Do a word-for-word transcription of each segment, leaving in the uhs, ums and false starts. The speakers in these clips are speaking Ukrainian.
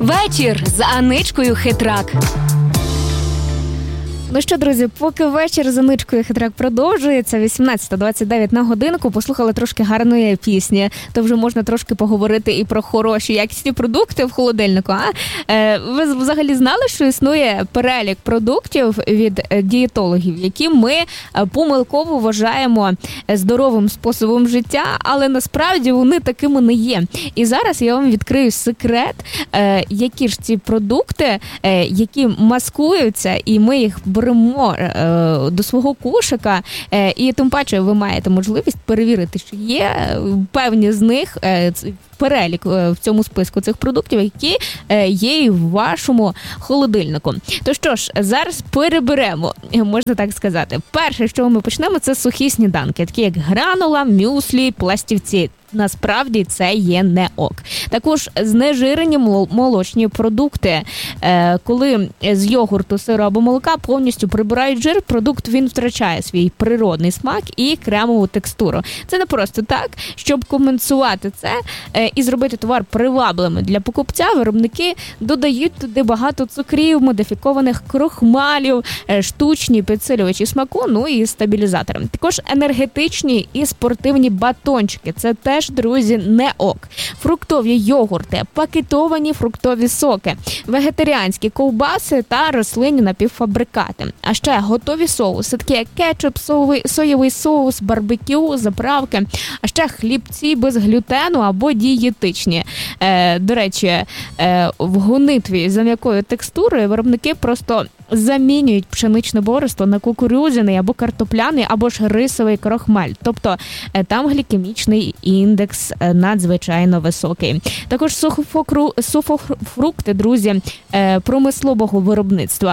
Вечір з Аничкою Хитрак. Ну що, друзі, поки вечір з Аничкою Хитрак продовжується, вісімнадцята двадцять дев'ять на годинку, послухали трошки гарної пісні, то вже можна трошки поговорити і про хороші, якісні продукти в холодильнику. А? Е, ви взагалі знали, що існує перелік продуктів від дієтологів, які ми помилково вважаємо здоровим способом життя, але насправді вони такими не є. І зараз я вам відкрию секрет, е, які ж ці продукти, е, які маскуються, і ми їх беремо е, до свого кошика, е, і тим паче ви маєте можливість перевірити, чи є певні з них е, перелік в цьому списку цих продуктів, які е, є і в вашому холодильнику. То що ж, зараз переберемо, можна так сказати. Перше, з чого ми почнемо, це сухі сніданки, такі як гранула, мюслі, пластівці. Насправді це є не ок. Також знежирені молочні продукти. Коли з йогурту, сиру або молока повністю прибирають жир, продукт він втрачає свій природний смак і кремову текстуру. Це не просто так. Щоб компенсувати це і зробити товар привабливим для покупця, виробники додають туди багато цукрів, модифікованих крохмалів, штучні підсилювачі смаку, ну і стабілізатори. Також енергетичні і спортивні батончики. Це теж, друзі, не ок. Фруктові йогурти, пакетовані фруктові соки, вегетаріанські ковбаси та рослинні напівфабрикати. А ще готові соуси, такі як кетчуп, соєвий, соєвий соус, барбекю, заправки, а ще хлібці без глютену або дієтичні. Е, до речі, е, в гонитві за м'якою текстурою виробники просто замінюють пшеничне борошно на кукурудзяний або картопляний, або ж рисовий крохмаль. Тобто там глікемічний індекс надзвичайно високий. Також сухофрукти, друзі, промислового виробництва,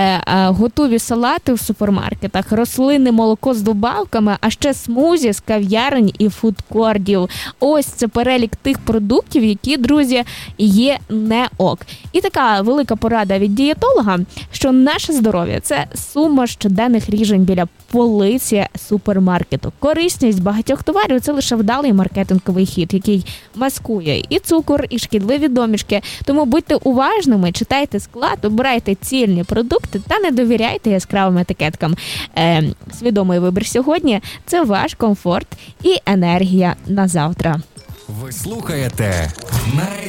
готові салати в супермаркетах, рослинне молоко з добавками, а ще смузі з кав'ярень і фудкортів. Ось це перелік тих продуктів, які, друзі, є не ок. І така велика порада від дієтолога, що наше здоров'я – це сума щоденних рішень біля полиці супермаркету. Корисність багатьох товарів – це лише вдалий маркетинговий хід, який маскує і цукор, і шкідливі домішки. Тому будьте уважними, читайте склад, обирайте цільні продукти та не довіряйте яскравим етикеткам. Е, свідомий вибір сьогодні – це ваш комфорт і енергія на завтра. Ви слухаєте